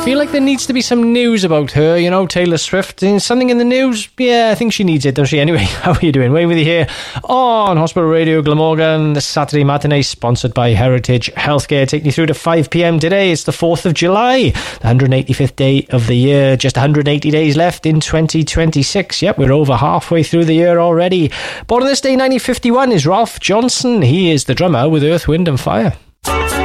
feel like there needs to be some news about her, you know, Taylor Swift. Something in the news? Yeah, I think she needs it, doesn't she? Anyway, how are you doing? Wayne with you here on Hospital Radio Glamorgan, the Saturday matinee, sponsored by Heritage Healthcare, taking you through to 5 p.m. today. It's the 4th of July, the 185th day of the year. Just 180 days left in 2026. Yep, we're over halfway through the year already. Born on this day, 1951, is Ralph Johnson. He is the drummer with Earth, Wind and Fire.